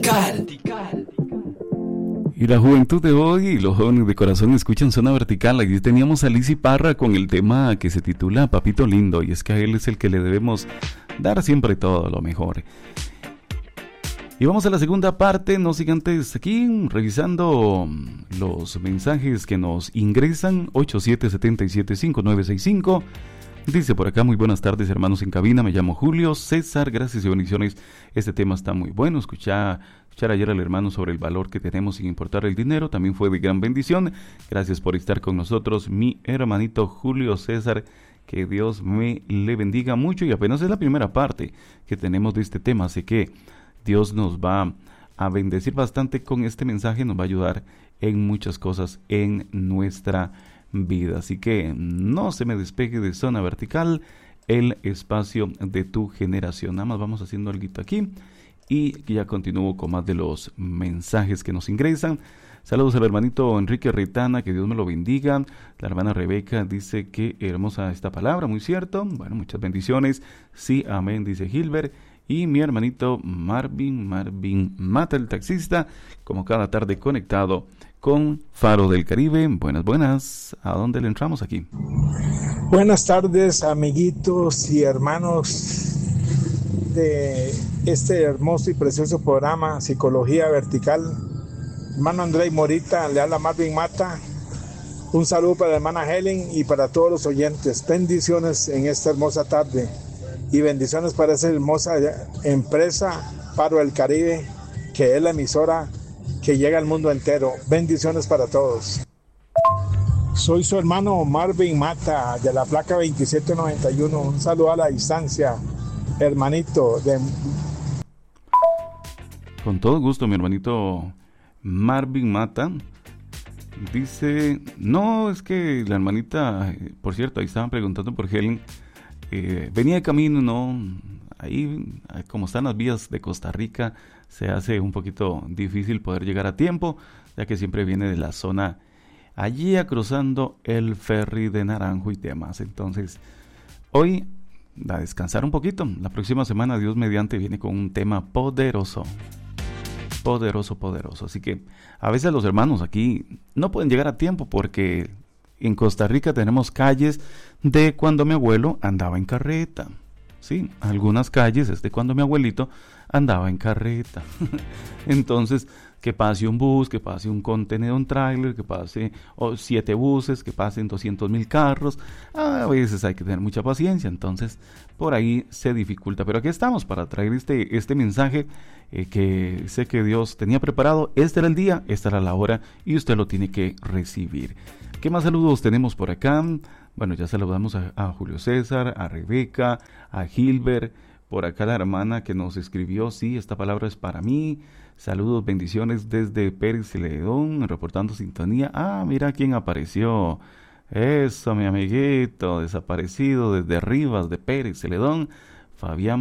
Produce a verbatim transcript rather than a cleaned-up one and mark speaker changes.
Speaker 1: Vertical.
Speaker 2: Y la juventud de hoy y los jóvenes de corazón escuchan Zona Vertical. Aquí teníamos a Lizzy Parra con el tema que se titula Papito Lindo, y es que a él es el que le debemos dar siempre todo lo mejor. Y vamos a la segunda parte, no sin antes aquí revisando los mensajes que nos ingresan. Ocho siete siete siete cinco nueve seis cinco. Dice por acá: muy buenas tardes, hermanos en cabina, me llamo Julio César, gracias y bendiciones. Este tema está muy bueno. Escuchar, escuchar ayer al hermano sobre el valor que tenemos sin importar el dinero también fue de gran bendición. Gracias por estar con nosotros, mi hermanito Julio César. Que Dios me le bendiga mucho, y apenas es la primera parte que tenemos de este tema, así que Dios nos va a bendecir bastante con este mensaje, nos va a ayudar en muchas cosas en nuestra vida. Así que no se me despegue de Zona Vertical, el espacio de tu generación. Nada más vamos haciendo algo aquí y ya continúo con más de los mensajes que nos ingresan. Saludos al hermanito Enrique Retana, que Dios me lo bendiga. La hermana Rebeca dice que hermosa esta palabra, muy cierto. Bueno, muchas bendiciones. Sí, amén, dice Gilbert. Y mi hermanito Marvin, Marvin Mata, el taxista, como cada tarde conectado con Faro del Caribe. Buenas, buenas. ¿A dónde le entramos aquí?
Speaker 3: Buenas tardes, amiguitos y hermanos de este hermoso y precioso programa Psicología Vertical. Hermano Andrés Morita, le habla Marvin Mata. Un saludo para la hermana Helen y para todos los oyentes. Bendiciones en esta hermosa tarde. Y bendiciones para esa hermosa empresa Faro del Caribe, que es la emisora que llega al mundo entero. Bendiciones para todos. Soy su hermano Marvin Mata, de la placa veintisiete noventa y uno. Un saludo a la distancia, hermanito. De...
Speaker 2: Con todo gusto, mi hermanito Marvin Mata. Dice, no, es que la hermanita, por cierto, ahí estaban preguntando por Helen. Eh, venía de camino, ¿no? Ahí, como están las vías de Costa Rica, se hace un poquito difícil poder llegar a tiempo, ya que siempre viene de la zona allí cruzando el ferry de Naranjo y demás. Entonces, hoy a descansar un poquito. La próxima semana, Dios mediante, viene con un tema poderoso. Poderoso, poderoso. Así que a veces los hermanos aquí no pueden llegar a tiempo porque en Costa Rica tenemos calles de cuando mi abuelo andaba en carreta. Sí, algunas calles es de cuando mi abuelito andaba en carreta. Entonces, que pase un bus, que pase un contenedor, un tráiler, que pase oh, siete buses, que pasen doscientos mil carros. A veces hay que tener mucha paciencia, entonces por ahí se dificulta. Pero aquí estamos para traer este, este mensaje eh, que sé que Dios tenía preparado. Este era el día, esta era la hora y usted lo tiene que recibir. ¿Qué más saludos tenemos por acá? Bueno, ya saludamos a, a Julio César, a Rebeca, a Gilbert. Por acá la hermana que nos escribió, sí, esta palabra es para mí. Saludos, bendiciones desde Pérez Celedón, reportando sintonía. Ah, mira quién apareció. Eso, mi amiguito, desaparecido desde Rivas de Pérez Celedón, Fabián